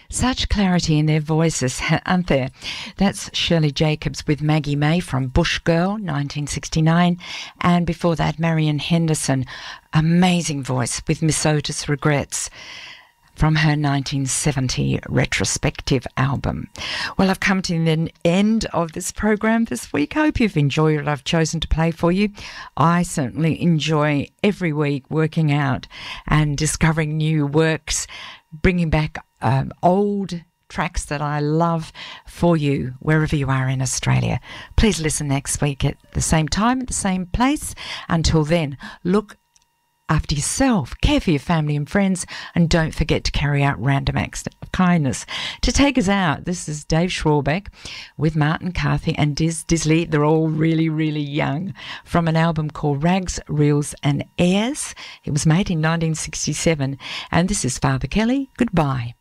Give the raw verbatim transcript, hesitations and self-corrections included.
Such clarity in their voices, aren't there? That's Shirley Jacobs with Maggie May from Bush Girl, nineteen sixty-nine. And before that, Marian Henderson, amazing voice with Miss Otis Regrets, from her nineteen seventy retrospective album. Well, I've come to the end of this program this week. I hope you've enjoyed what I've chosen to play for you. I certainly enjoy every week working out and discovering new works, bringing back um, old tracks that I love for you wherever you are in Australia. Please listen next week at the same time, at the same place. Until then, look after yourself, care for your family and friends, and don't forget to carry out random acts of kindness. To take us out, this is Dave Schwarbeck with Martin Carthy and Diz Disley. They're all really, really young, from an album called Rags, Reels and Airs. It was made in nineteen sixty-seven, and this is Father Kelly. Goodbye.